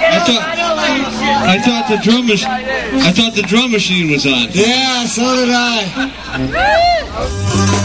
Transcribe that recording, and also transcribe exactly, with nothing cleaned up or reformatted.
I thought, I thought the drum mach- I thought the drum machine was on. Yeah, so did I.